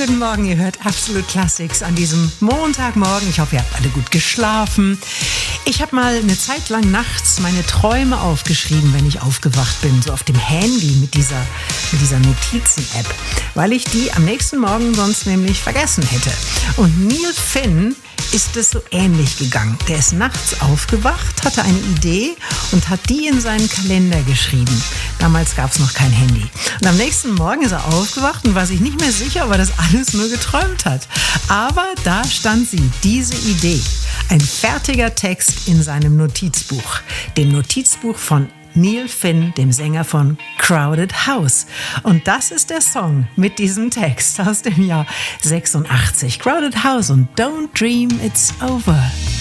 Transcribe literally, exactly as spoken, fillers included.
guten Morgen, ihr hört Absolute Classics an diesem Montagmorgen. Ich hoffe, ihr habt alle gut geschlafen. Ich habe mal eine Zeit lang nachts meine Träume aufgeschrieben, wenn ich aufgewacht bin, so auf dem Handy mit dieser, mit dieser Notizen-App, weil ich die am nächsten Morgen sonst nämlich vergessen hätte. Und Neil Finn ist es so ähnlich gegangen. Der ist nachts aufgewacht, hatte eine Idee und hat die in seinen Kalender geschrieben. Damals gab es noch kein Handy. Und am nächsten Morgen ist er aufgewacht und war sich nicht mehr sicher, ob er das alles nur geträumt hat. Aber da stand sie, diese Idee. Ein fertiger Text in seinem Notizbuch. Dem Notizbuch von Neil Finn, dem Sänger von Crowded House. Und das ist der Song mit diesem Text aus dem Jahr sechsundachtzig. Crowded House und Don't Dream It's Over.